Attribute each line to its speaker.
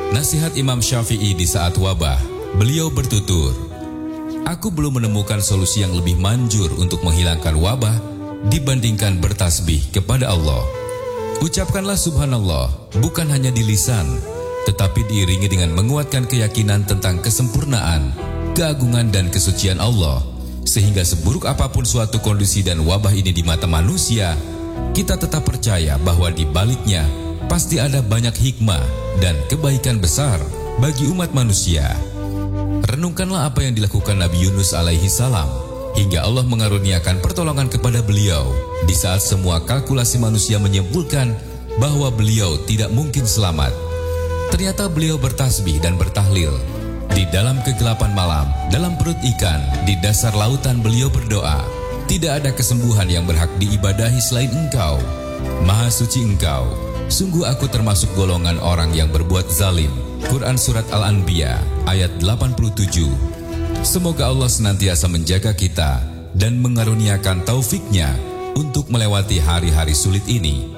Speaker 1: Nasihat Imam Syafi'i di saat wabah. Beliau bertutur, "Aku belum menemukan solusi yang lebih manjur untuk menghilangkan wabah dibandingkan bertasbih kepada Allah. Ucapkanlah subhanallah bukan hanya di lisan, tetapi diiringi dengan menguatkan keyakinan tentang kesempurnaan, keagungan dan kesucian Allah, sehingga seburuk apapun suatu kondisi dan wabah ini di mata manusia, kita tetap percaya bahwa di baliknya pasti ada banyak hikmah dan kebaikan besar bagi umat manusia." Renungkanlah apa yang dilakukan Nabi Yunus alaihi salam hingga Allah mengaruniakan pertolongan kepada beliau di saat semua kalkulasi manusia menyimpulkan bahwa beliau tidak mungkin selamat. Ternyata beliau bertasbih dan bertahlil. Di dalam kegelapan malam, dalam perut ikan, di dasar lautan beliau berdoa, "Tidak ada kesembuhan yang berhak diibadahi selain Engkau. Maha suci Engkau. Sungguh aku termasuk golongan orang yang berbuat zalim." Quran Surat Al-Anbiya ayat 87. Semoga Allah senantiasa menjaga kita dan mengaruniakan taufik-Nya untuk melewati hari-hari sulit ini